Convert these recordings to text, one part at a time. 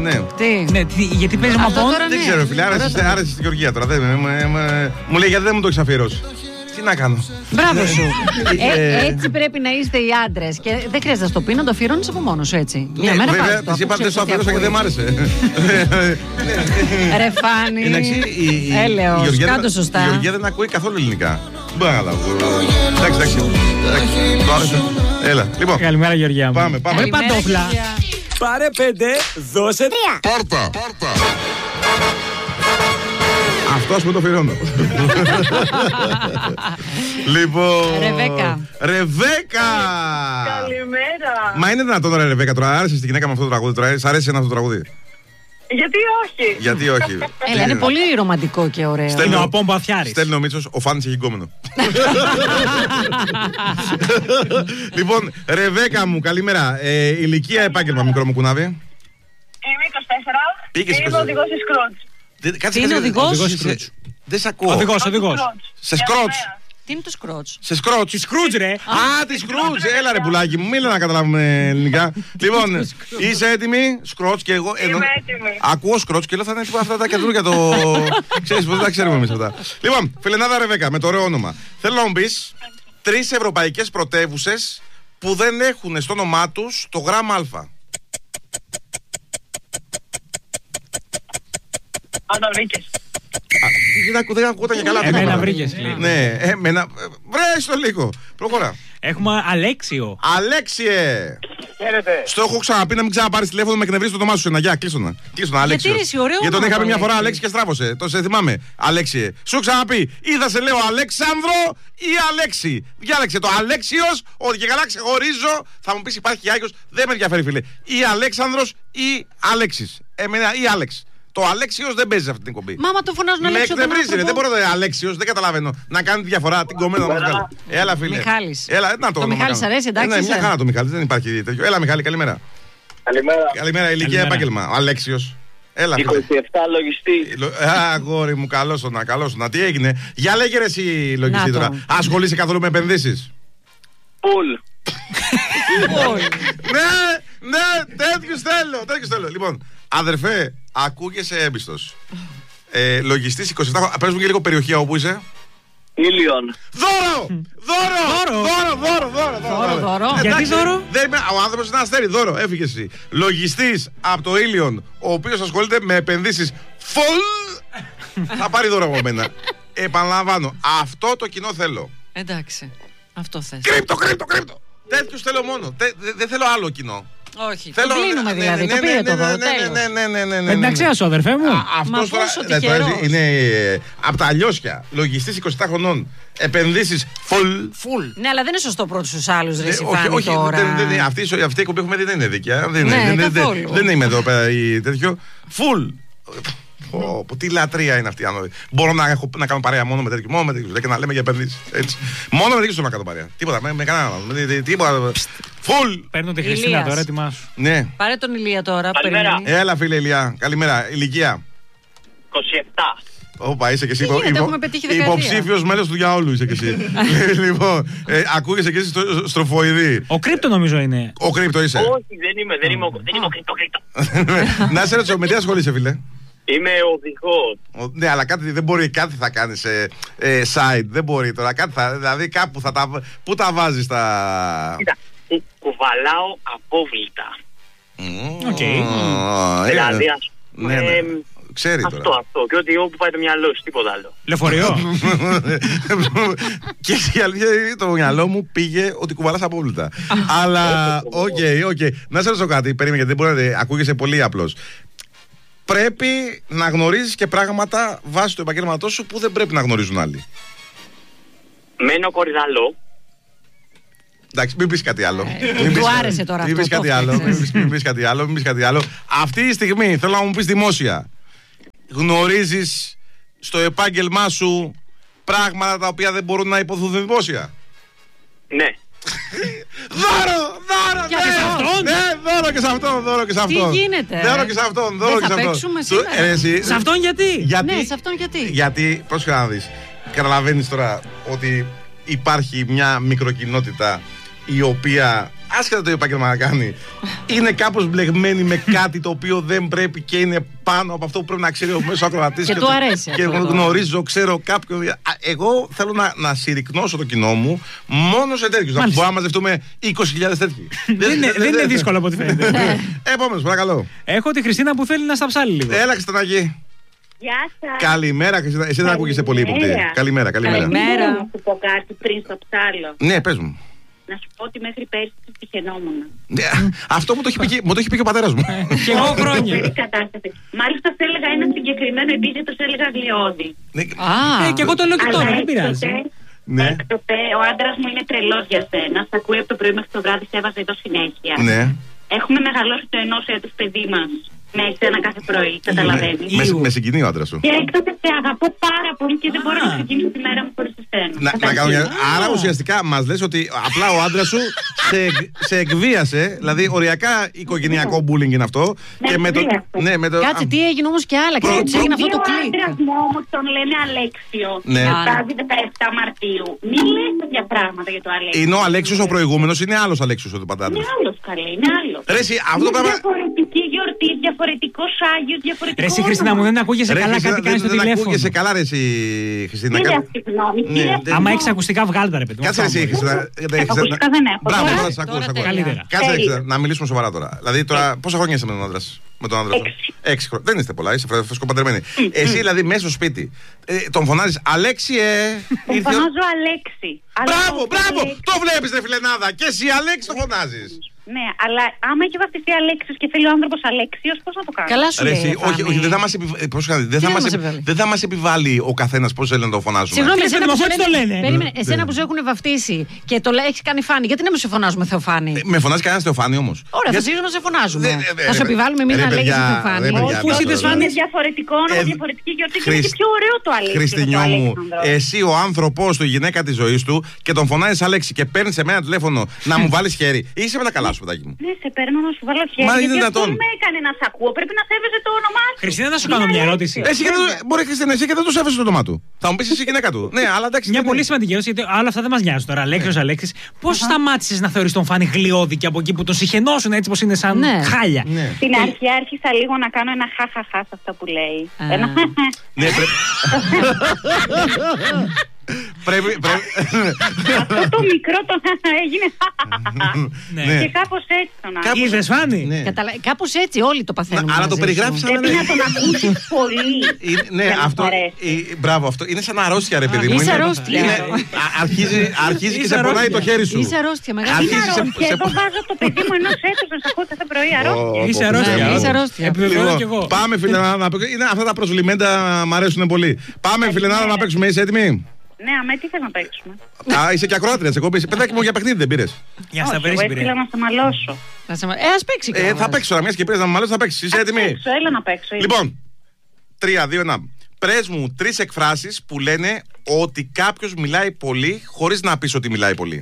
Ναι. Γιατί παίζει με απόν. Δεν ξέρω, φίλε, άρεσε στη Γεωργία τώρα. Μου λέει γιατί δεν μου το έχεις αφιερώσει. Τι να κάνω. Μπράβο σου. Έτσι πρέπει να είστε οι άντρες. Και δεν χρειάζεται να το πει, να το αφιερώνεις από μόνος σου, έτσι. Μια μέρα βέβαια, της είπα δεν το αφιερώσα και δεν μ' άρεσε. Ρε Φάνη. Έλεος, κάτω σωστά. Η Γεωργία δεν ακούει καθόλου ελληνικά. Δεν μπορώ να καταλάβω. Εντάξει. Το άρεσε. Έλα, λοιπόν. Καλημέρα, Γεωργία μου. Πάμε. Παντόφλα. Πάρε 5, δώσε 3. Πάρτα. Αυτός με το αφιερώνω. Λοιπόν. Ρεβέκα. Καλημέρα. Μα είναι δυνατόν τώρα, Ρεβέκα, τώρα άρεσε στη γυναίκα με αυτό το τραγούδι, τώρα σ' αρέσει αυτό το τραγούδι. Γιατί όχι. Έλα, είναι πολύ ρομαντικό και ωραίο. Είναι ο Απόμπο Αφιάρης. Στέλνει ο Μίτσος, ο Φάνης έχει γκόμενο. Λοιπόν, Ρεβέκα μου, καλημέρα. Ηλικία, επάγγελμα, μικρό μου κουνάβι. Είμαι 24. Είμαι οδηγός σε σκρότς. Τι είναι οδηγός? Δεν σ' ακούω. Οδηγός. Σε σκρότς. Τι είναι το σκρότς? Σε σκρότς. Τη Σκρούτζ, ρε. Α, τη Σκρούτζ. Έλα ρε πουλάκι μου, μίλα να καταλάβουμε ελληνικά. Λοιπόν, είσαι έτοιμη? Σκρότς και εγώ. Είμαι έτοιμη. Ακούω σκρότς και λέω θα είναι αυτά τα καινούργια το. Ξέρεις πως δεν τα ξέρουμε εμείς αυτά. Λοιπόν, φιλενάδα Ρεβέκα, με το ωραίο όνομα. Θέλω να μου πεις 3 ευρωπαϊκές πρωτεύουσες που δεν έχουν στο όνομά τους το γράμμα Α. Αναβρίκες. Δεν ακούγονταν και καλά. Εμένα βρήκες. Ναι, εμένα. Βρες το λίγο. Προχωρά. Έχουμε Αλέξιο. Αλέξιε! Χαίρετε. Στο έχω ξαναπεί να μην ξαναπάρεις τηλέφωνο με εκνευρίσει το όνομά σου. Γεια, κλείστο να. Αλέξιο. Γιατί τον είχαμε μια φορά Αλέξη και στράβωσε. Το σε θυμάμαι. Αλέξιε. Σου ξαναπεί. Ή θα σε λέω Αλέξανδρο ή Αλέξη. Διάλεξε το Αλέξιος, ότι και καλά ξεχωρίζω. Θα μου πεις υπάρχει Άγιος. Δεν με ενδιαφέρει, φίλε. Ή Αλέξανδρος ή Αλέξης. Εμένα ή Άλεξ. Το Αλέξιος δεν παίζει αυτή την εκπομπή. Μάμα το φωνάζουν Αλέξιο. Με εκνευρίζει, δεν μπορώ να Αλέξιος, δεν καταλαβαίνω. Να κάνει τη διαφορά, την κομμένα να μας βγάλει. Έλα, φίλε. Μιχάλης. Έλα, να το Μιχάλης αρέσει, εντάξει. Ναι, μια χαρά το Μιχάλης, δεν υπάρχει τέτοιο. Έλα, Μιχάλη, καλημέρα. Καλημέρα, ηλικία, επάγγελμα. Ο Αλέξιος. Έλα, 27 λογιστή. Αγόρι μου, καλώς να. Τι έγινε? Για λέγε ρε εσύ λογιστή τώρα. Ασχολείσαι καθόλου με επενδύσεις? Πουλ. Ναι, τέτοιους θέλω. Λοιπόν, αδερφέ, ακούγεσαι έμπιστος. Λογιστής 27. Πες μου και λίγο περιοχή όπου είσαι. Ήλιον. Δώρο. Γιατί δώρο? Ο άνθρωπος είναι αστέρι, δώρο, έφυγε εσύ. Λογιστής από το Ήλιον, ο οποίος ασχολείται με επενδύσεις θα πάρει δώρο από μένα. Επαναλαμβάνω, αυτό το κοινό θέλω. Εντάξει, αυτό θες. Κρύπτο. Τέτοιους θέλω μόνο. Δεν θέλω άλλο κοινό. Όχι, το κλείνουμε δηλαδή, το πήρε το δώρο, τέλος. Με την αξία σου, αδερφέ μου. Αυτός τώρα είναι από τα αλλιώσια. Λογιστής 27 χρονών. Επενδύσεις full. Ναι, αλλά δεν είναι σωστό πρώτος στους άλλους, ρε Σιφάνη, τώρα. Αυτή η εκπομπή έχουμε δει δεν είναι δίκαια. Δεν είμαι εδώ πέρα τέτοιο. Full. Τι λατρεία είναι αυτή. Μπορώ να κάνω παρέα μόνο με τέτοιους. Και να λέμε για επενδύσεις. Μόνο με τέτοιους θέλω να κάνω παρέα. Τίποτα, με κανέναν άλλο. Τίποτα. Φουλ! Παίρνω τη Χριστίνα τώρα, ετοιμάσου. Ναι. Πάρε τον Ηλία τώρα. Καλημέρα. Έλα, φίλε Ηλία. Καλημέρα. Ηλικία. 27. Όπα, είσαι και εσύ υποψήφιος μέλος του για όλου. Είσαι και εσύ. Λοιπόν, ακούγεσαι και εσύ στροφοειδή. Ο Κρύπτο νομίζω είναι. Ο Κρύπτο είσαι. Όχι, δεν είμαι ο Κρύπτο. Να σε ρωτήσω, με τι ασχολείσαι, φίλε? Είμαι οδηγός. Ναι, αλλά δεν μπορεί, κάτι θα κάνει σε site. Δεν μπορεί τώρα. Δηλαδή κάπου πού τα βάζεις τα. Κοίτα, κουβαλάω απόβλητα. Δηλαδή, ας πούμε. Ξέρει τώρα. Αυτό. Και ότι όπου πάει το μυαλό σου, τίποτα άλλο. Λεωφορείο. Και η αλήθεια είναι το μυαλό μου πήγε ότι κουβαλάς απόβλητα. Αλλά, οκ. Να σε ρωτήσω κάτι, περίμενε, γιατί δεν μπορεί να ακούγεσαι πολύ απλός. Πρέπει να γνωρίζεις και πράγματα βάσει του επαγγέλματός σου που δεν πρέπει να γνωρίζουν άλλοι. Μένω κορυδαλό. Εντάξει, μην πεις κάτι άλλο. Του άρεσε τώρα αυτό. Μην πεις κάτι άλλο. Αυτή τη στιγμή θέλω να μου πεις δημόσια. Γνωρίζεις στο επάγγελμά σου πράγματα τα οποία δεν μπορούν να υποθούν δημόσια? Ναι. Δώρο! Δώρο και σε αυτόν. Τι γίνεται? Δώρο και σε αυτόν. Δεν θα παίξουμε σήμερα. Σε αυτόν γιατί? Ναι, σε αυτόν γιατί? Γιατί, πρόσεχε να δεις. Καταλαβαίνεις τώρα ότι υπάρχει μια μικροκοινότητα η οποία άσχετα το επάγγελμα να κάνει, είναι κάπως μπλεγμένη με κάτι το οποίο δεν πρέπει και είναι πάνω από αυτό που πρέπει να ξέρει ο μέσος ακροατής. Και του αρέσει. Και γνωρίζω, ξέρω κάποιον. Εγώ θέλω να συρρυκνώσω το κοινό μου μόνο σε τέτοιους. Να μπορούμε να μαζευτούμε 20.000 τέτοιοι. Δεν είναι δύσκολο από ό,τι φαίνεται. Επόμενος, παρακαλώ. Έχω τη Χριστίνα που θέλει να σταψάλει λίγο. Έλα, Χριστανάκη. Γεια σας. Καλημέρα, Χριστίνα. Εσύ δεν ακούγεσαι πολύ ύποπτη. Καλημέρα. Καλημέρα. Να σου πω κάτι πριν στο ψάλο. Ναι, πες μου. Να σου πω ότι μέχρι πέρσι τυχαινόμουν. Αυτό μου το έχει πει και ο πατέρας μου. Και εγώ χρόνια. Μάλιστα θα έλεγα ένα συγκεκριμένο επίθετο, έλεγα γλιώδη. Και εγώ το λέω και τώρα, δεν πειράζει. Έκτοτε ο άντρας μου είναι τρελός για σένα. Σ' ακούει από το πρωί μέχρι το βράδυ, σε έβαζε εδώ συνέχεια. Ναι. Έχουμε μεγαλώσει το ενός έτους παιδί μας με εσένα κάθε πρωί, καταλαβαίνεις. Με συγκινεί ο άντρας σου. Και έκτοτε σε αγαπώ πάρα πολύ και δεν μπορώ να ξεκινήσω τη μέρα μου χωρίς εσένα. Να κάνω μια... Άρα ουσιαστικά μας λες ότι απλά ο άντρας σου σε εκβίασε, δηλαδή οριακά οικογενειακό bullying είναι αυτό. Και με το... Κάτσε, τι έγινε όμως και άλλαξε. Έτσι έγινε αυτό το κλικ. Ο άντρας μου όμως τον λένε Αλέξιο. Φτάζει 17 Μαρτίου. Μην λες τέτοια πράγματα για το Αλέξιο. Είναι ο Αλέξιος ο προηγούμενος, είναι άλλος Αλέξιος ο πατάτης. Είναι άλλος, καλέ, είναι άλλος. Διαφορετική γιορτή, διαφορετικός Άγιος, διαφορετικό. Ρε εσύ, Χριστίνα μου, δεν ακούγεσαι καλά κάτι κάνεις στο τηλέφωνο. Δεν ακούγεσαι καλά, ρε εσύ, Χριστίνα. Άμα έχεις ακουστικά, βγάλτα, ρε παιδί. Κάτσε ρε εσύ, Χριστίνα. Ακουστικά δεν έχω. Μπράβο, τώρα σε ακούω. Κάτσε να μιλήσουμε σοβαρά τώρα. Δηλαδή τώρα, πόσα χρόνια είσαι με τον άντρα σου? Με τον άντρα σου. 6 χρόνια. Δεν είστε πολλά, είσαι φρεσκοπαντρεμένη. Εσύ δηλαδή μέσα στο σπίτι τον φωνάζεις Αλέξιε. Τον φωνάζω Αλέξη. Μπράβο! Το βλέπεις ρε φιλενάδα. Και εσύ Αλέξη το φωνάζεις. Ναι, αλλά άμα έχει βαφτιστεί Αλέξιος και θέλει ο άνθρωπος Αλέξιος, πώς να το κάνει? Καλά σου λέει. Όχι, δεν θα μας επιβάλλει ο καθένας πώς θέλει να το φωνάζουμε. Συγγνώμη, περίμενε. Εσένα που σου έχουν βαφτίσει και το έχεις κάνει Φάνη, γιατί να με σε φωνάζουμε Θεοφάνη? Με φωνάζει κανένας Θεοφάνη όμως. Ωραία, θα συνεχίσουμε να σε φωνάζουμε. Θα σου επιβάλλουμε εμείς να λέγεις Θεοφάνη. Είναι διαφορετικό όνομα, διαφορετική γιορτή και είναι πιο ωραίο το Αλέξιο. Χριστινιό μου, εσύ ο άνθρωπός του, η γυναίκα της ζωής του και τον φωνάζεις Αλέξη και παίρνεις σε μένα τηλέφωνο να μου βάλεις χέρι. Είσαι με τα καλά. Ναι, σε παίρνω να σου βάλω χέρι. Γιατί αυτό με έκανε να σ' ακούω. Πρέπει να σέβεσαι το όνομά σου. Χριστίνα, να σου κάνω μια ερώτηση. Μπορεί, Χριστίνα, εσύ και δεν το σέβεσαι το όνομά του. Θα μου πεις εσύ γυναίκα του. Ναι, αλλά εντάξει. Μια πολύ σημαντική ερώτηση, γιατί όλα αυτά δεν μας νοιάζουν τώρα. Αλέξιος, Αλέξης, πώς σταμάτησες να θεωρείς τον Φάνη γλιώδη και από εκεί που τον συχαινώσουν έτσι πως είναι σαν χάλια? Στην αρχή άρχισα λίγο να κάνω ένα χαχαχά σε αυτά που λέει. Ναι, πρέπει. Αυτό το μικρό το έγινε. Και κάπως έτσι τον άκουσα. Είδες Φάνη? Κάπως έτσι όλοι το παθαίνουμε. Αλλά το περιγράψαμε. Πρέπει να τον ακούσεις πολύ. Ναι, αυτό. Μπράβο, αυτό είναι σαν αρρώστια, ρε παιδί μου. Είσαι αρρώστια. Αρχίζει και σε πονάει το χέρι σου. Είσαι αρρώστια, μεγάλη. Και εδώ βάζω το παιδί μου ενός έτους να σ' ακούω κάθε πρωί αρρώστια. Είσαι αρρώστια. Επιβεβαιώνω κι εγώ. Πάμε, φιλενάδα, να παίξουμε. Αυτά τα προσβλημέντα μ' αρέσουν πολύ. Πάμε, φιλενάδα, να παίξουμε. Είσαι έτοιμοι? Ναι, αμέ τι θες να παίξουμε? Είσαι και ακροάτρια της εκπομπής. Παιδάκι μου, για παιχνίδι δεν πήρες? Για στα περίπου. Εγώ ήθελα να σε μαλώσω. Ας παίξει και θα παίξω τώρα, μιας και πήρες να με μαλώσεις, θα παίξεις. Είσαι έτοιμη? Έλα να παίξω. Λοιπόν, 3, 2, 1. Πες μου 3 εκφράσεις που λένε ότι κάποιος μιλάει πολύ χωρίς να πεις ότι μιλάει πολύ.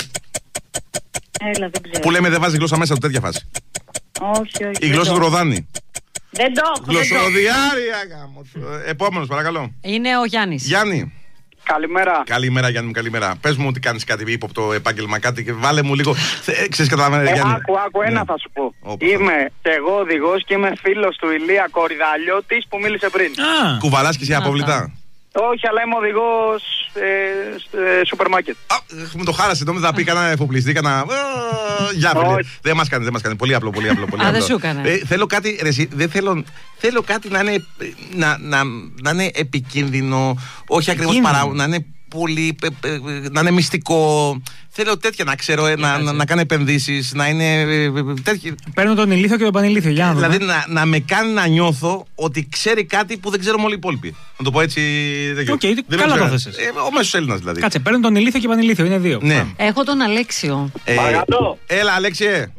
Έλα, δεν ξέρω. Που λέμε δεν βάζει γλώσσα μέσα του, τέτοια φάση. Όχι. Η γλώσσα του ροδάνει. Δεν το έχω. Γλωσσοδιάρια. Επόμενος, παρακαλώ. Είναι ο Γιάννης. Γιάννη. Καλημέρα. Καλημέρα, Γιάννη μου, καλημέρα. Πες μου ότι κάνεις κάτι ύποπτο επάγγελμα, κάτι και βάλε μου λίγο. Ξέρεις, καταλαβαίνετε, Γιάννη. Άκου, ένα θα σου πω. Είμαι και εγώ οδηγός και είμαι φίλος του Ηλία Κορυδαλιώτης που μίλησε πριν. Κουβαλάς και εσύ απόβλητα? Όχι, αλλά είμαι οδηγός σούπερ μάρκετ. Μου το χάλασε, νόμιζα να πει κανένα εφοπλιστή, κανένα. Γεια, φίλε. Δεν μας κάνει. Πολύ απλό. Δεν σου έκανε. Θέλω κάτι, θέλω κάτι να είναι επικίνδυνο, όχι ακριβώς παράγον, να είναι πολύ, να είναι μυστικό. Θέλω τέτοια να ξέρω, να κάνω επενδύσεις, να είναι τέτοια. Παίρνω τον ηλίθιο και τον πανηλίθιο, για να δούμε. Δηλαδή να με κάνει να νιώθω ότι ξέρει κάτι που δεν ξέρουμε όλοι οι υπόλοιποι. Να το πω έτσι. Καλά το θέσες. Ο μέσος Έλληνας δηλαδή. Κάτσε, παίρνω τον ηλίθιο και πανηλίθιο, είναι 2. Ναι. Έχω τον Αλέξιο. Έλα, Αλέξιε.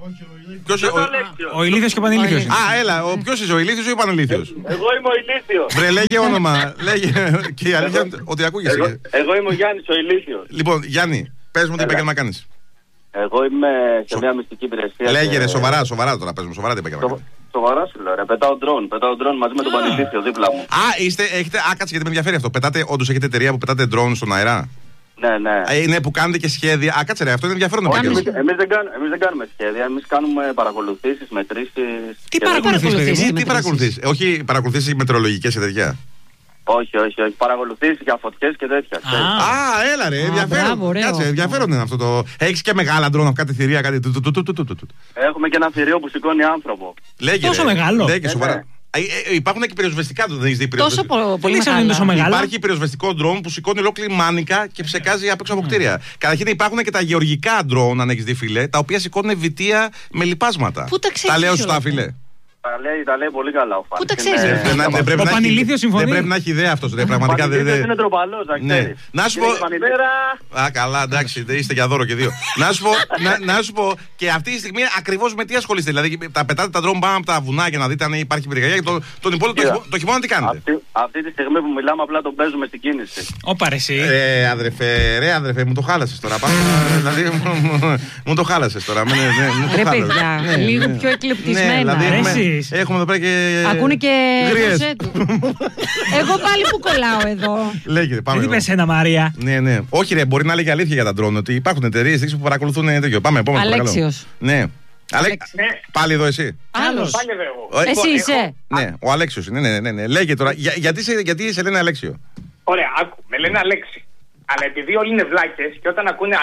Ο ηλίθιος και ο πανηλίθιος. Έλα, ποιος είσαι, ο ηλίθιος ή ο πανηλίθιος? Εγώ είμαι ο ηλίθιος. Βρε, λέγε όνομα. Και η αλήθεια ότι ακούγεσαι. Εγώ είμαι ο Γιάννης ο ηλίθιος. Λοιπόν, Γιάννη, πες μου τι επάγγελμα κάνεις. Εγώ είμαι σε μια μυστική υπηρεσία. Λέγε ρε, σοβαρά τώρα, πες μου, σοβαρά τι επάγγελμα κάνεις. Σοβαρά σου λέω, ρε. Πετάω ντρόν μαζί με τον πανηλίθιο δίπλα μου. Κάτσε γιατί με ενδιαφέρει αυτό. Όντως έχετε εταιρεία που πετάτε ντρόν στον αέρα? Ναι. Είναι που κάνετε και σχέδια. Α, κάτσε ρε, αυτό είναι ενδιαφέρον. Όχι, εμείς δεν κάνουμε σχέδια. Εμείς κάνουμε παρακολουθήσεις, μετρήσεις. Τι παρακολουθήσεις? Όχι παρακολουθήσεις μετεωρολογικές σε τέτοια. Όχι. Παρακολουθήσεις για φωτιές και τέτοια. Έλα ρε, ενδιαφέρον. Κάτσε, ενδιαφέρον είναι αυτό το. Έχεις και μεγάλα ντρόνα, κάτι θηρία, κάτι. Έχουμε και ένα θηρίο που σηκώνει άνθρωπο. Λέγε. Τόσο μεγάλο. Υπάρχουν και πυροσβεστικά, δεν έχεις δει πυροσβεστικά? Τόσο πολύ μεγάλο. Υπάρχει πυροσβεστικό ντρόν που σηκώνει ολόκληρη μάνικα και ψεκάζει απ' έξω από κτίρια. Καταρχήν υπάρχουν και τα γεωργικά ντρόν, αν έχεις δει, φίλε, τα οποία σηκώνουν βιτία με λιπάσματα. Πού τα ξέρεις? Τα λέω σωστά, φίλε. Τα λέει πολύ καλά ο Φάνης. Πού τα ξέρεις? Ο Πανηλήθιος συμφωνεί. Δεν πρέπει να έχει ιδέα αυτός. Πραγματικά δεν είναι τροπαλός, να ξέρεις. Να σου πω. Α, καλά, εντάξει, είστε για δώρο και δύο. Να σου πω, και αυτή τη στιγμή ακριβώς με τι ασχολείστε? Δηλαδή, τα πετάτε τα ντρόν πάνω από τα βουνά για να δείτε αν υπάρχει πυρκαγιά και τον υπόλοιπο το χειμώνα τι κάνετε? Αυτή τη στιγμή που μιλάμε, απλά τον παίζουμε στην κίνηση. Όπα ρε εσύ. Ρε αδερφέ, μου το χάλασες τώρα. Δηλαδή, μου το χάλασες τώρα. Ρε παιδιά, λίγο πιο εκλεπτισμένα. Έχουμε εδώ πέρα και. Ακούνε και γριές. Εγώ πάλι που κολλάω εδώ. Λέγε, πάμε. Δεν είπες ένα, Μαρία. Ναι. Όχι, ρε, μπορεί να λέγει αλήθεια για τα ντρόν. Ότι υπάρχουν εταιρείες που παρακολουθούν τέτοιο. Πάμε, επόμενο. Αλέξιος. Ναι. Πάλι εδώ εσύ. Άλλος. Εσύ είσαι. Ναι, ο Αλέξιος. Ναι. Λέγε τώρα, γιατί σε λένε Αλέξιο? Ωραία, άκου, με λένε Αλέξη. Αλλά επειδή όλοι είναι βλάκες και όταν ακούνε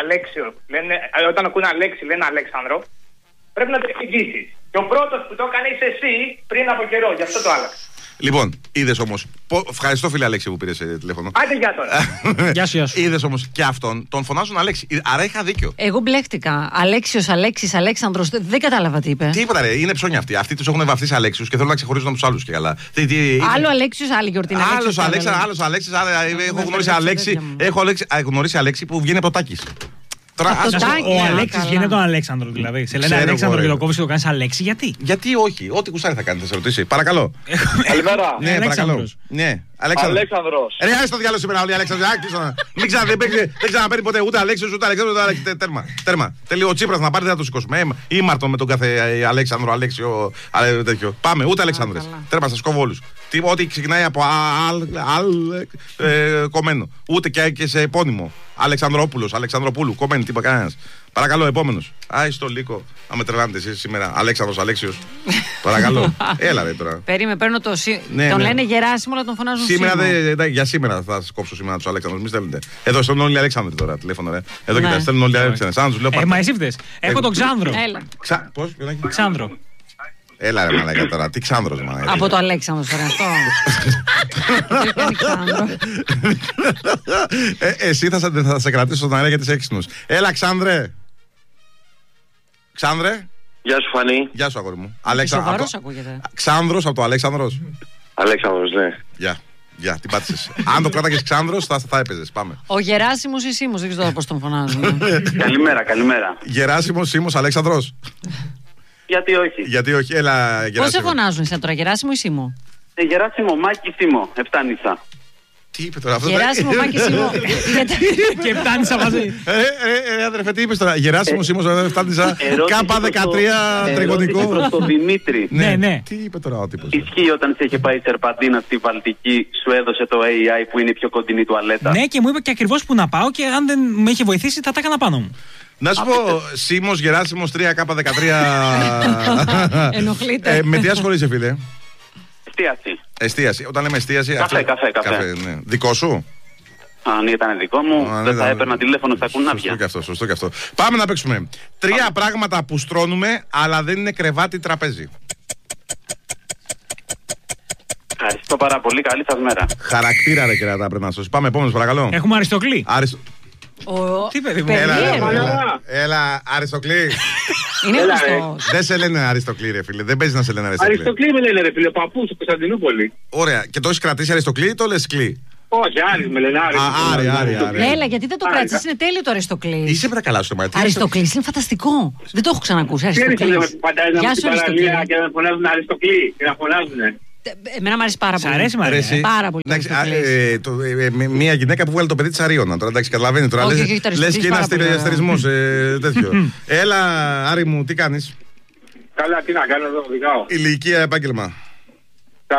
Αλέξη λένε Αλέξανδρο, πρέπει να το εξηγήσεις. Και ο πρώτος που το έκανε είσαι εσύ πριν από καιρό, γι' αυτό το άλλαξα. Λοιπόν, είδες όμως. Ευχαριστώ, φίλε Αλέξη, που πήρες τηλέφωνο. Άντε, γεια τώρα. Γεια σου. Είδες όμως και αυτόν τον φωνάζουν Αλέξη. Άρα είχα δίκιο. Εγώ μπλέχτηκα. Αλέξιος, Αλέξης, Αλέξανδρος. Δεν κατάλαβα τι είπε. Τίποτα, ρε. Είναι ψώνια αυτοί. Αυτοί τους έχουν βαφτίσει Αλέξιους και θέλουν να ξεχωρίζουν από τους άλλους και καλά. Άλλο Αλέξιος, άλλη γιορτή. Άλλος Αλέξης. Έχω γνωρίσει Αλέξη που βγαίνει από το Τάκης. Ο Αλέξης βγαίνει από τον Αλέξανδρο, δηλαδή. Σε λένε Αλέξανδρο και το κόβεις και το κάνεις Αλέξη, γιατί? Γιατί όχι, ό,τι κουστάρι θα κάνει, θα σε ρωτήσει. Παρακαλώ. Καλημέρα. Ναι, παρακαλώ. Ναι, Αλέξανδρος. Ρε, άσε το διάλογο σήμερα, όλοι Αλέξανδρος. Δεν ξαναπαίρνει ποτέ ούτε Αλέξιος, ούτε Αλέξανδρος, ούτε Αλέξης. Τέρμα. Θέλει ο Τσίπρας να πάρει, δεν θα το σηκώσουμε. Ήμαρτον με τον κάθε Αλέξανδρο, Αλέξιο, τέτοιο. Πάμε, ούτε Αλεξάνδρες. Τέρμα, σας κόβω όλους. Ό,τι ξεκινάει από κομμένο. Ούτε και σε επώνυμο. Αλεξανδρόπουλος, Αλεξανδροπούλου, κομμένη, τίποτα κανένας. Παρακαλώ, επόμενος. Άι στο λύκο. Αν με τρελάνετε εσείς σήμερα. Αλέξανδρος, Αλέξιος. Παρακαλώ. Έλα ρε τώρα. Παίρνω το. Τον λένε Γεράσιμο, αλλά τον φωνάζουν σήμερα. Για σήμερα θα σας κόψω σήμερα τους Αλέξανδρους. Μη στέλνετε. Εδώ στέλνουν όλοι οι Αλέξανδροι τώρα τηλέφωνο, ρε. Εδώ κοιτάξτε, στέλνουν όλοι οι Αλέξανδροι. Μα εσύ φταίς. Έχω τον Ξάνδρο. Πώς, Ξάνδρο. Έλα ρε μαλάκα τώρα, τι Ξάνδρος μαλάκα. Από το Αλέξανδρο τώρα αυτό. Εσύ θα σε κρατήσω στον αέρα για τις έξινους. Έλα Ξάνδρε. Ξάνδρε. Γεια σου Φανή. Γεια σου αγόρι μου. Σοβαρός ακούγεται. Ξάνδρος από το Αλέξανδρος. Αλέξανδρος, ναι. Γεια, την πάτησες. Αν το κράταγες Ξάνδρος θα έπαιζες, πάμε. Ο Γεράσιμος ή Σίμος, δεν ξέρω πώς τον φωνάζουν. Καλημέρα. Γεράσιμος, Σίμος, Αλέξανδρος. Γιατί όχι. Έλα Γεράσιμο. Πώς σε φωνάζουν εσένα τώρα, Γεράσιμο ή Σίμο? Γεράσιμο, Μάκη, Σίμο, Εφτάνησα. Τι είπε τώρα αυτό? Γεράσιμο, Μάκη, Σίμο. Και Εφτάνησα μαζί. Αδερφέ, τι είπες τώρα? Γεράσιμο, Σίμος, Εφτάνησα. Κάπα 13 τριγωνικό. Προς τον Δημήτρη. Ναι. Τι είπε τώρα ο τύπος? Ισχύει όταν σε είχε πάει η Σερπαντίνα στη Βαλτική, σου έδωσε το AI που είναι η πιο κοντινή τουαλέτα? Ναι, και μου είπε και ακριβώς που να πάω και αν δεν με είχε βοηθήσει θα τα έκανα πάνω μου. Να σου πω, Σίμος, Γεράσιμος, 3K13. Ενοχλείται. Με τι ασχολείσαι, φίλε? Εστίαση. Όταν λέμε εστίαση. Καφέ. Ναι. Δικό σου? Αν ήταν δικό μου, δεν θα έπαιρνα τηλέφωνο στα κουνάβια. Σωστό και αυτό. Πάμε να παίξουμε. 3 πράγματα που στρώνουμε, αλλά δεν είναι κρεβάτι τραπέζι. Ευχαριστώ πάρα πολύ. Καλή σας μέρα. Χαρακτήρα ρε κερατά πρέπει να σας. Πάμε επόμενος παρακαλώ. Έχουμε Αριστοκλή. Τι παιδί μου? Έλα Αριστοκλή. Είναι γνωστό. Δεν σε λένε Αριστοκλή ρε φίλε. Δεν παίζει να σε λένε Αριστοκλή. Αριστοκλή με λένε ρε φίλε. Παππού στο Κωνσταντινούπολη. Ωραία. Και το έχεις κρατήσει Αριστοκλή ή το λες Κλή? Όχι, Άρης με λένε Άρη. Έλα, γιατί δεν το κράτησες, είναι τέλειο το Αριστοκλής. Είσαι πέρα καλά στο μάτι. Αριστοκλής είναι φανταστικό. Δεν το έχω ξανακούσει. Αριστοκλής. Γεια σου Αριστοκλή. Και να φωνάζουν Αριστοκλή. Και να φωνάζουν. Εμένα μου αρέσει πάρα πολύ. Σ' αρέσει, πάρα πολύ. Μια γυναίκα που βγάλε το παιδί της Αρίωνα. Τώρα εντάξει, καταλαβαίνει τώρα. Λες και είναι αστερισμός τέτοιο. Έλα, Άρη μου, τι κάνεις? Καλά, τι να κάνω εδώ, οδηγάω. Ηλικία, επάγγελμα? 46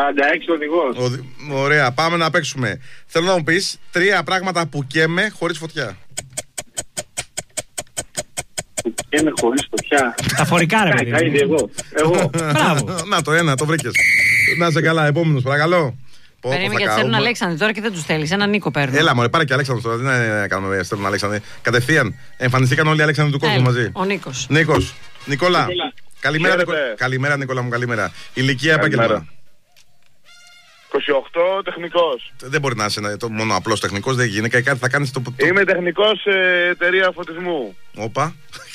οδηγός. Ωραία, πάμε να παίξουμε. Θέλω να μου πεις 3 πράγματα που καίμε χωρίς φωτιά. Είναι χωρίς φωτιά. Τα φορικά, ρε παιδί. Εγώ. Μπράβο. Να το ένα, το βρήκες. Να είσαι καλά, επόμενος, παρακαλώ. Περίμενε γιατί θέλουν Αλέξανδρη τώρα και δεν τους θέλεις. Ένα Νίκο παίρνουν. Έλα, μωρέ, πάρε και Αλέξανδρος τώρα. Δεν κάνουμε στέλνουν Αλέξανδρη. Κατευθείαν εμφανιστήκαν όλοι οι Αλέξανδροι του κόσμου μαζί. Ο Νίκος. Νικόλα. Καλημέρα, Νικόλα μου, καλημέρα. Ηλικία, επάγγελμα. 28, τεχνικός. Δεν μπορεί να είσαι μόνο απλός τεχνικός, δεν γίνεται. Κάτι θα κάνεις το. Είμαι τεχνικός σε εταιρεία φωτισμού. Όπα.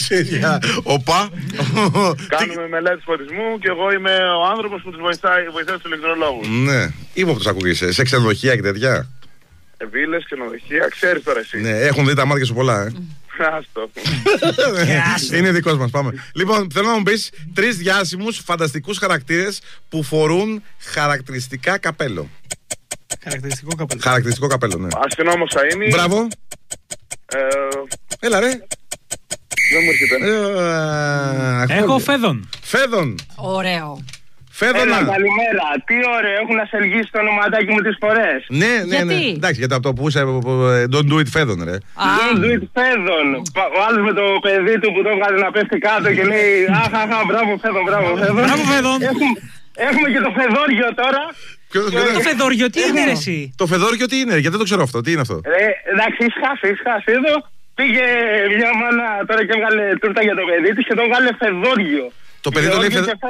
Κάνουμε μελέτες φωτισμού και εγώ είμαι ο άνθρωπος που τους βοηθάει τους ηλεκτρολόγους. Ναι. Ήμουν ακούγεσαι. Σε ξενοδοχεία και τέτοια. Βίλες, ξενοδοχεία, ξέρεις τώρα εσύ. Ναι, έχουν δει τα μάτια σου πολλά, Άστο. Είναι δικός μας, πάμε. Λοιπόν, θέλω να μου πεις 3 διάσημους φανταστικούς χαρακτήρες που φορούν χαρακτηριστικά καπέλο. Χαρακτηριστικό καπέλο, ναι. Αστυνόμος θα είναι. Μπράβο. Έλα ρε. Δεν μου έρχεται. Έχω Φέδων. Ωραίο. Έλα, καλημέρα. Τι ωραίο, έχουν ασελγίσει το ονοματάκι μου τις φορές. Ναι. Εντάξει, γιατί από το που είσαι. Don't do it Φέδων, ρε. Don't do it Φέδων. Ο άλλος με το παιδί του που το έβγαλε να πέφτει κάτω και λέει αχαχα, μπράβο Φέδον. Έχουμε και το Φεδόριο τώρα. Το Φεδόριο, τι είναι εσύ? Το Φεδόριο τι είναι, γιατί δεν το ξέρω αυτό, τι είναι αυτό? Εντάξει, ισχάσε εδώ. Πήγε μια μάνα τώρα και έβγαλε τούρτα για το παιδί της και το έβγαλε Φεδόριο. Το παιδί το λέει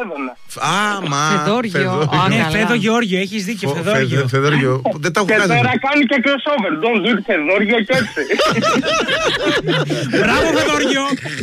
Φεδόριο. Ναι, Φέδο Γεώργιο, έχεις δίκιο. Φεδόριο. Δεν τα έχω κάνει. Και τώρα κάνει και crossover. Don't do it Φεδόριο και έτσι. Μπράβο Φεδόριο.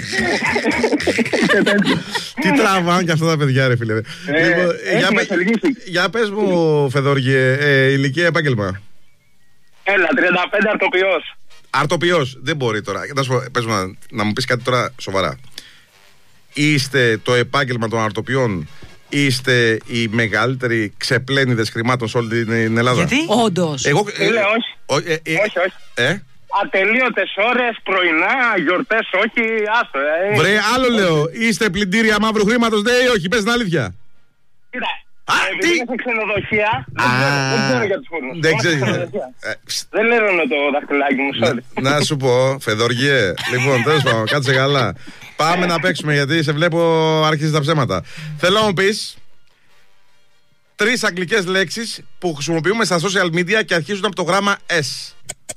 Τι τραβάνε και αυτά τα παιδιά, ρε φίλε. Για πες μου, Φεδόριε, ηλικία, επάγγελμα. Έλα, 35, αρτοποιός. Αρτοποιός, δεν μπορεί τώρα. Πες μου να μου πεις κάτι τώρα σοβαρά. Είστε το επάγγελμα των αρτοποιών, είστε οι μεγαλύτεροι ξεπλένιδες χρημάτων σε όλη την Ελλάδα? Γιατί? Όντως. Εγώ όχι. Ατελείωτες ώρες, πρωινά, γιορτές όχι, άστο. Βρε, άλλο λέω, είστε πλυντήρια μαύρου χρήματος, ναι ή όχι, πες την αλήθεια. Κοίτα, επειδή είναι σε ξενοδοχεία, δεν ξέρω για τους φούρνους. Δεν λέρωνε το δαχτυλάκι μου, sorry. Να σου πω, Φεδόριε, λοιπόν, τέλος πάντων, κάτσε καλά. Πάμε να παίξουμε γιατί σε βλέπω αρχίζεις τα ψέματα. Θέλω να μου πεις 3 αγγλικές λέξεις που χρησιμοποιούμε στα social media και αρχίζουν από το γράμμα S.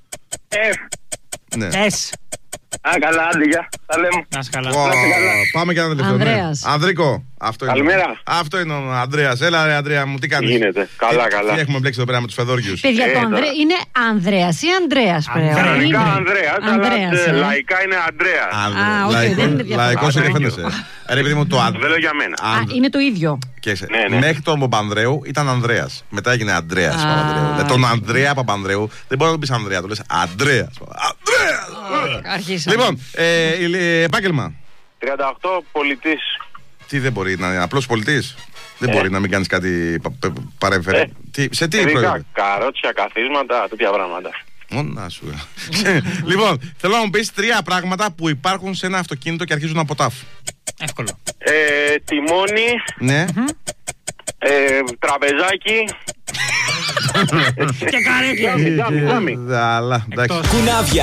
Ναι. S. Καλά, άντε, γεια. Τα λέμε. Να είσαι καλά. Πάμε και ένα τελευταίο. Ανδρέας. Ανδρίκο. Καλημέρα. Αυτό είναι ο Ανδρέας. Έλα, ρε Ανδρέα μου, τι κάνεις? Γίνεται. Καλά. Τι έχουμε μπλέξει εδώ πέρα με τους Φεδόριους? Παιδιά, το Ανδρέα είναι Ανδρέας ή Ανδρέας πρέπει? Κανονικά Ανδρέας, αλλά λαϊκά είναι Ανδρέας. Λαϊκός είναι, φαίνεσαι. Ρε παιδί μου, δεν λέω για μένα. Είναι το ίδιο. Μέχρι τον Παπανδρέου ήταν Ανδρέας. Μετά έγινε Αντρέας Παπανδρέου. Τον Ανδρέα Παπανδρέου δεν μπορεί να τον πεις Ανδρέα, το λες Αντρέας. Λοιπόν, επάγγελμα. 38, πολιτής. Τι δεν μπορεί να είναι, απλός πολιτής? Δεν μπορεί να μην κάνεις κάτι παρέμφερε. Σε τι προϊόντα? Καρότσια, καθίσματα, τέτοια πράγματα. Μόνα σου. Λοιπόν, θέλω να μου πεις 3 πράγματα που υπάρχουν σε ένα αυτοκίνητο και αρχίζουν από τάφ. Εύκολο. Τιμόνι. Ναι. Τραπεζάκι. Και καρέκλα. Αλλά, εντάξει. Κουνάβια.